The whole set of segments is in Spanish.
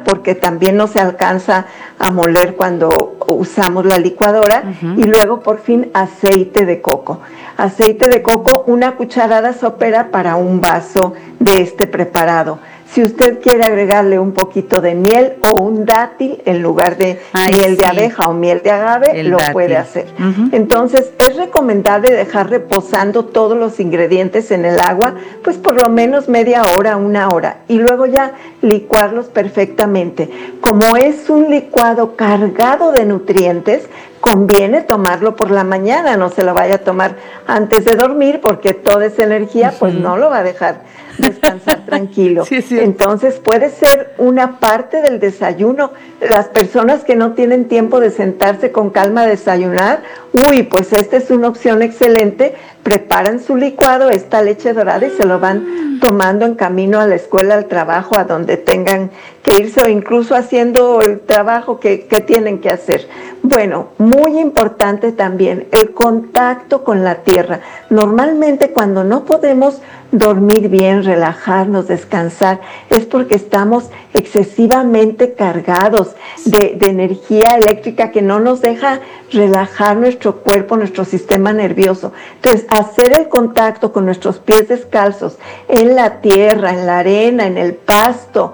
porque también no se alcanza a moler cuando usamos la licuadora. Y luego por fin aceite de coco. Aceite de coco, 1 cucharada sopera para un vaso de este preparado. Si usted quiere agregarle un poquito de miel o un dátil en lugar de miel de abeja o miel de agave, lo puede hacer. Entonces, es recomendable dejar reposando todos los ingredientes en el agua, pues por lo menos media hora, 1 hora, y luego ya licuarlos perfectamente. Como es un licuado cargado de nutrientes, conviene tomarlo por la mañana, no se lo vaya a tomar antes de dormir, porque toda esa energía pues no lo va a dejar descansar tranquilo. Entonces puede ser una parte del desayuno. Las personas que no tienen tiempo de sentarse con calma a desayunar, pues esta es una opción excelente. Preparan su licuado, esta leche dorada, y se lo van tomando en camino a la escuela, al trabajo, a donde tengan que irse, o incluso haciendo el trabajo que tienen que hacer. Bueno, muy importante también el contacto con la tierra. Normalmente cuando no podemos dormir bien, relajarnos, descansar, es porque estamos excesivamente cargados de energía eléctrica que no nos deja relajar nuestro cuerpo, nuestro sistema nervioso. Entonces, hacer el contacto con nuestros pies descalzos en la tierra, en la arena, en el pasto,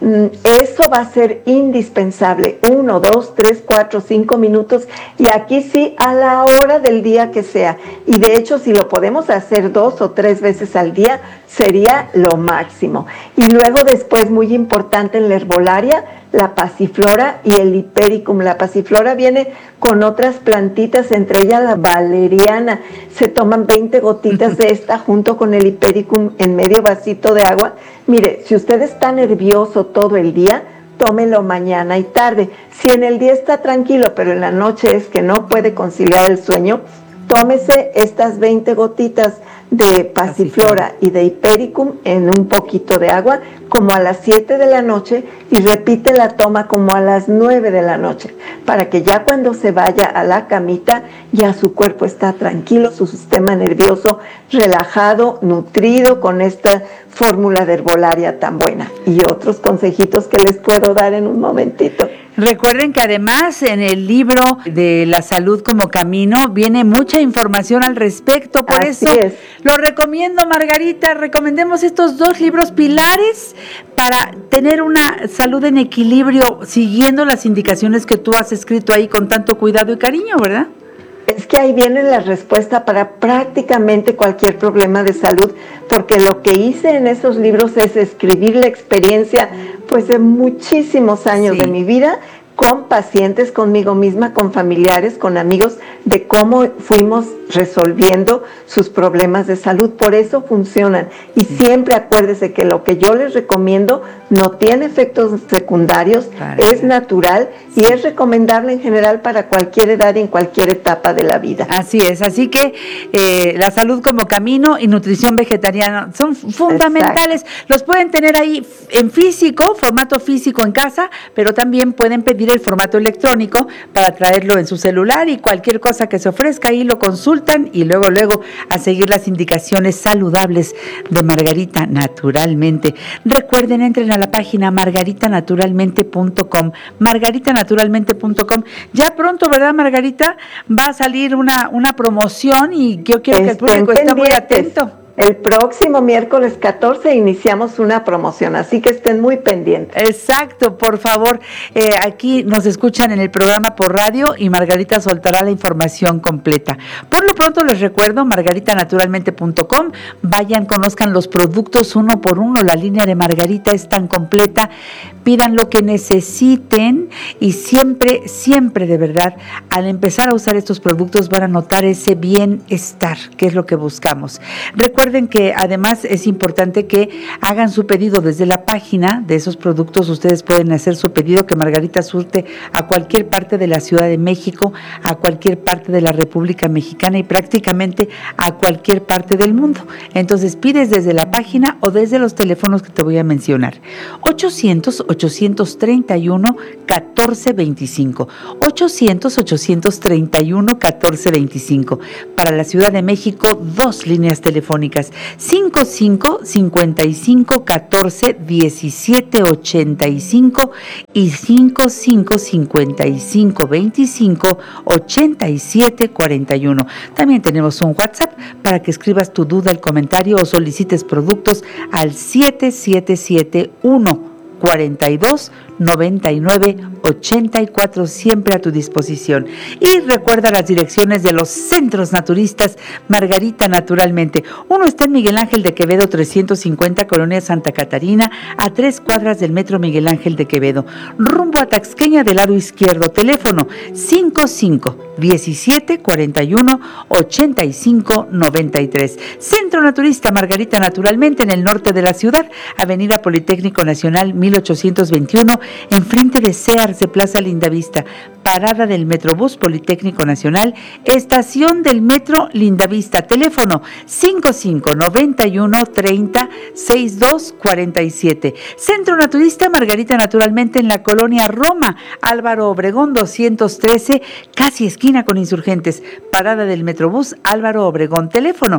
eso va a ser indispensable. 1, 2, 3, 4, 5 minutos, y aquí sí, a la hora del día que sea. Y de hecho, si lo podemos hacer 2 o 3 veces al día, sería lo máximo. Y luego después, muy importante en la herbolaria, la pasiflora y el hipericum. La pasiflora viene con otras plantitas, entre ellas la valeriana. Se toman 20 gotitas de esta junto con el hipericum en medio vasito de agua. Mire, si usted está nervioso todo el día, tómelo mañana y tarde. Si en el día está tranquilo, pero en la noche es que no puede conciliar el sueño, tómese estas 20 gotitas de pasiflora y de hipericum en un poquito de agua, como a las 7 de la noche, y repite la toma como a las 9 de la noche, para que ya cuando se vaya a la camita, ya su cuerpo está tranquilo, su sistema nervioso relajado, nutrido con esta fórmula de herbolaria tan buena. Y otros consejitos que les puedo dar en un momentito. Recuerden que además en el libro de La Salud como Camino viene mucha información al respecto, por eso lo recomiendo, Margarita. Recomendemos estos 2 libros pilares para tener una salud en equilibrio, siguiendo las indicaciones que tú has escrito ahí con tanto cuidado y cariño, ¿verdad? Es que ahí viene la respuesta para prácticamente cualquier problema de salud, porque lo que hice en esos libros es escribir la experiencia pues de muchísimos años de mi vida, con pacientes, conmigo misma, con familiares, con amigos, de cómo fuimos resolviendo sus problemas de salud. Por eso funcionan. Y siempre acuérdese que lo que yo les recomiendo no tiene efectos secundarios, es natural y es recomendable en general para cualquier edad y en cualquier etapa de la vida. Así es, así que La Salud como Camino y Nutrición Vegetariana son fundamentales. Los pueden tener ahí en físico, formato físico en casa, pero también pueden pedir el formato electrónico para traerlo en su celular, y cualquier cosa que se ofrezca ahí lo consultan, y luego a seguir las indicaciones saludables de Margarita Naturalmente. Recuerden, entren a la página margaritanaturalmente.com, margaritanaturalmente.com. Ya pronto, ¿verdad, Margarita? Va a salir una promoción, y yo quiero que el público esté muy atento. El próximo miércoles 14 iniciamos una promoción, así que estén muy pendientes. Exacto, por favor. Aquí nos escuchan en el programa por radio, y Margarita soltará la información completa. Por lo pronto les recuerdo, margaritanaturalmente.com. Vayan, conozcan los productos uno por uno. La línea de Margarita es tan completa. Pidan lo que necesiten, y siempre de verdad, al empezar a usar estos productos van a notar ese bienestar, que es lo que buscamos. Recuerden que además es importante que hagan su pedido desde la página de esos productos. Ustedes pueden hacer su pedido, que Margarita surte a cualquier parte de la Ciudad de México, a cualquier parte de la República Mexicana y prácticamente a cualquier parte del mundo. Entonces pides desde la página o desde los teléfonos que te voy a mencionar. 800 800-831-1425. 800-831-1425. Para la Ciudad de México, 2 líneas telefónicas: 55-55-14-1785 y 55-55-25-8741. También tenemos un WhatsApp para que escribas tu duda, el comentario o solicites productos al 777-1-42-99-84, siempre a tu disposición. Y recuerda las direcciones de los centros naturistas Margarita Naturalmente. Uno está en Miguel Ángel de Quevedo 350, Colonia Santa Catarina, a 3 cuadras del Metro Miguel Ángel de Quevedo, rumbo a Taxqueña del lado izquierdo. Teléfono 55-17-41-85-93. Centro Naturista Margarita Naturalmente, en el norte de la ciudad, Avenida Politécnico Nacional 1821, enfrente de Sears de Plaza Lindavista. Parada del Metrobús Politécnico Nacional, estación del Metro Lindavista. Teléfono 55-91-30-6247. Centro Naturista Margarita Naturalmente, en la colonia Roma, Álvaro Obregón 213, casi esquina con Insurgentes. Parada del Metrobús Álvaro Obregón. Teléfono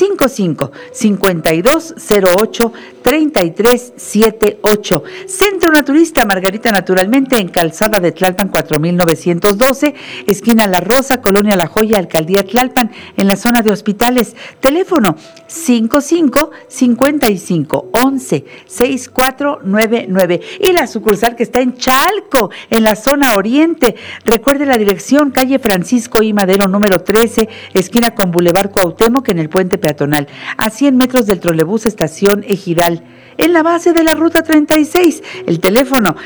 55-5208-3378. Centro Naturista Margarita Naturalmente, en Calzada de Tlalpan 4912, esquina La Rosa, colonia La Joya, Alcaldía Tlalpan, en la zona de hospitales. Teléfono 55-55-11-6499. Y la sucursal que está en Chalco, en la zona oriente. Recuerde la dirección: calle Francisco I. Madero, número 13, esquina con Boulevard Cuauhtémoc, en el puente peatonal, a 100 metros del trolebús estación Ejidal, en la base de la ruta 36. El teléfono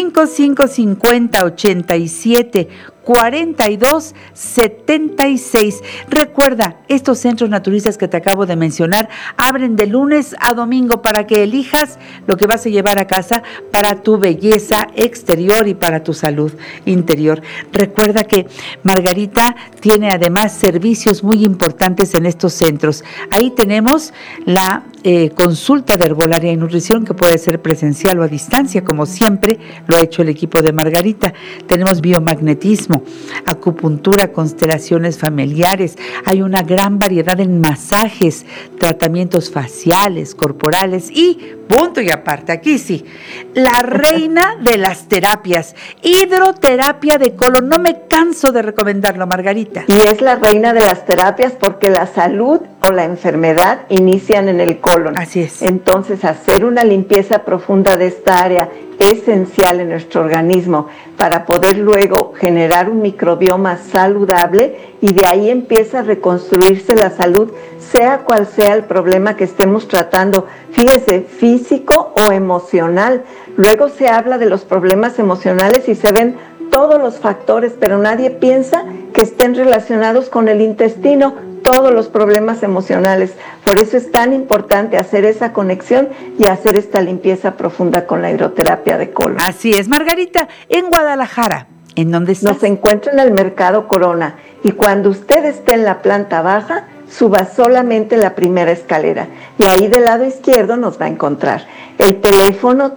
55-50-87-42-76. Recuerda, estos centros naturistas que te acabo de mencionar abren de lunes a domingo para que elijas lo que vas a llevar a casa para tu belleza exterior y para tu salud interior. Recuerda que Margarita tiene además servicios muy importantes en estos centros. Ahí tenemos la consulta de herbolaria y nutrición, que puede ser presencial o a distancia, como siempre lo ha hecho el equipo de Margarita. Tenemos biomagnetismo, acupuntura, constelaciones familiares. Hay una gran variedad en masajes, tratamientos faciales, corporales y, punto y aparte, aquí sí, la reina de las terapias, hidroterapia de colon. No me canso de recomendarlo, Margarita. Y es la reina de las terapias porque la salud o la enfermedad inician en el colon. Así es. Entonces, hacer una limpieza profunda de esta área esencial en nuestro organismo para poder luego generar un microbioma saludable, y de ahí empieza a reconstruirse la salud, sea cual sea el problema que estemos tratando, fíjese, físico o emocional. Luego se habla de los problemas emocionales y se ven todos los factores, pero nadie piensa que estén relacionados con el intestino, todos los problemas emocionales. Por eso es tan importante hacer esa conexión y hacer esta limpieza profunda con la hidroterapia de colon. Así es, Margarita. En Guadalajara, ¿en dónde estás? Nos encuentra en el Mercado Corona, y cuando usted esté en la planta baja, suba solamente la primera escalera y ahí del lado izquierdo nos va a encontrar. El teléfono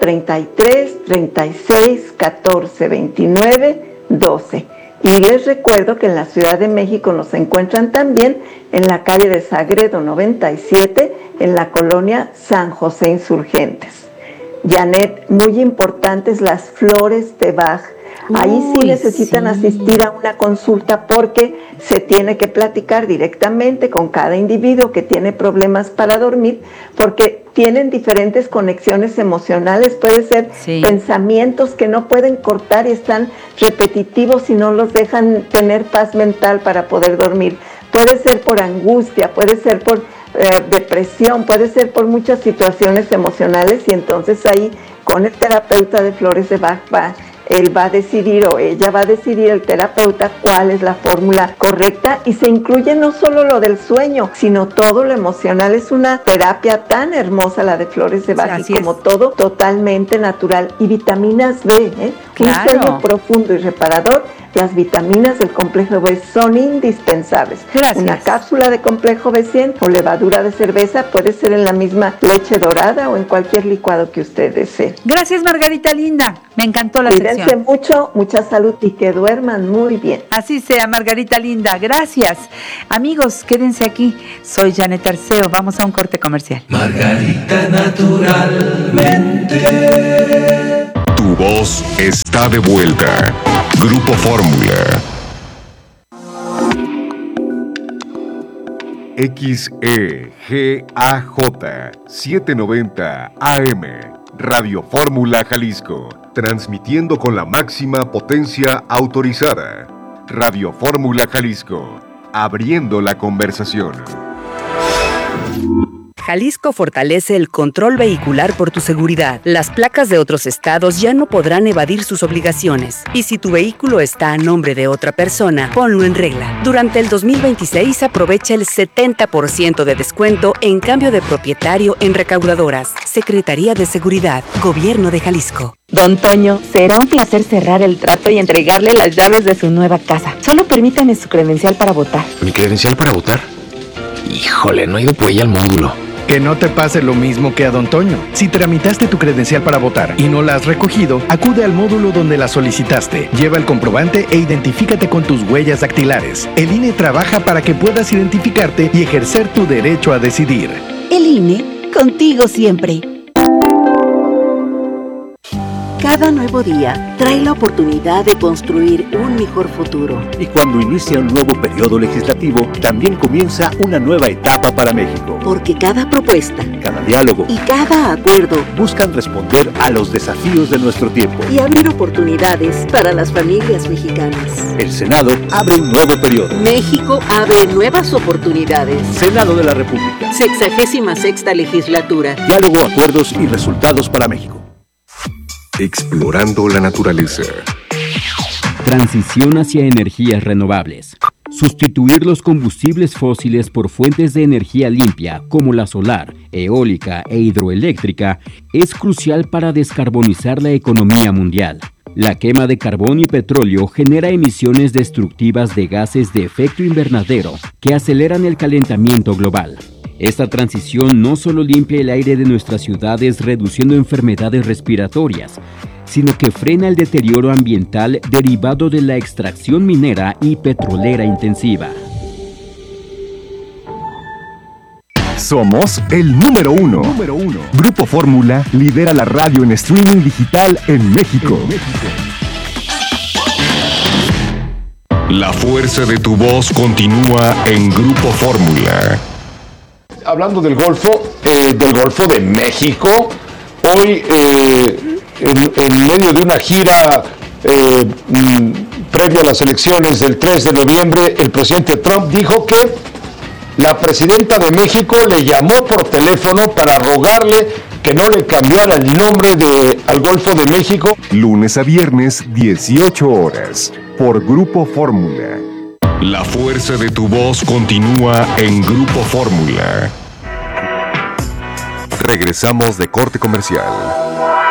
33 36 14 29 12. Y les recuerdo que en la Ciudad de México nos encuentran también en la calle de Sagredo 97, en la colonia San José Insurgentes. Janet, muy importantes las flores de Bach. Ahí sí necesitan asistir a una consulta porque se tiene que platicar directamente con cada individuo que tiene problemas para dormir, porque tienen diferentes conexiones emocionales. Puede ser pensamientos que no pueden cortar y están repetitivos y no los dejan tener paz mental para poder dormir. Puede ser por angustia, puede ser por depresión, puede ser por muchas situaciones emocionales, y entonces ahí con el terapeuta de flores de Bach él va a decidir, o ella va a decidir, el terapeuta, cuál es la fórmula correcta, y se incluye no solo lo del sueño, sino todo lo emocional. Es una terapia tan hermosa la de flores de Bach, y como todo, totalmente natural. Y vitaminas B, Claro. Un sueño profundo y reparador, las vitaminas del complejo B son indispensables. Gracias. Una cápsula de complejo B100 o levadura de cerveza puede ser en la misma leche dorada o en cualquier licuado que usted desee. Gracias, Margarita linda. Me encantó la Cuídense sección. mucho, mucha salud y que duerman muy bien. Así sea, Margarita linda. Gracias. Amigos, quédense aquí. Soy Janet Arceo. Vamos a un corte comercial. Margarita naturalmente. Tu voz está de vuelta. Grupo Fórmula. XEGAJ 790 AM. Radio Fórmula Jalisco. Transmitiendo con la máxima potencia autorizada. Radio Fórmula Jalisco. Abriendo la conversación. Jalisco fortalece el control vehicular por tu seguridad. Las placas de otros estados ya no podrán evadir sus obligaciones. Y si tu vehículo está a nombre de otra persona, ponlo en regla. Durante el 2026 aprovecha el 70% de descuento en cambio de propietario en recaudadoras. Secretaría de Seguridad, Gobierno de Jalisco. Don Toño, será un placer cerrar el trato y entregarle las llaves de su nueva casa. Solo permítame su credencial para votar. ¿Mi credencial para votar? Híjole, no he ido por ella al módulo. Que no te pase lo mismo que a Don Toño. Si tramitaste tu credencial para votar y no la has recogido, acude al módulo donde la solicitaste. Lleva el comprobante e identifícate con tus huellas dactilares. El INE trabaja para que puedas identificarte y ejercer tu derecho a decidir. El INE, contigo siempre. Cada nuevo día trae la oportunidad de construir un mejor futuro. Y cuando inicia un nuevo periodo legislativo, también comienza una nueva etapa para México. Porque cada propuesta, cada diálogo y cada acuerdo buscan responder a los desafíos de nuestro tiempo y abrir oportunidades para las familias mexicanas. El Senado abre un nuevo periodo. México abre nuevas oportunidades. Senado de la República. 66ª legislatura. Diálogo, acuerdos y resultados para México. Explorando la naturaleza. Transición hacia energías renovables. Sustituir los combustibles fósiles por fuentes de energía limpia como la solar, eólica e hidroeléctrica es crucial para descarbonizar la economía mundial. La quema de carbón y petróleo genera emisiones destructivas de gases de efecto invernadero que aceleran el calentamiento global. Esta transición no solo limpia el aire de nuestras ciudades reduciendo enfermedades respiratorias, sino que frena el deterioro ambiental derivado de la extracción minera y petrolera intensiva. Somos el número uno. Grupo Fórmula lidera la radio en streaming digital en México. La fuerza de tu voz continúa en Grupo Fórmula. Hablando del Golfo de México, hoy en medio de una gira previa a las elecciones del 3 de noviembre, el presidente Trump dijo que la presidenta de México le llamó por teléfono para rogarle que no le cambiara el nombre al Golfo de México. Lunes a viernes, 18 horas, por Grupo Fórmula. La fuerza de tu voz continúa en Grupo Fórmula. Regresamos de corte comercial.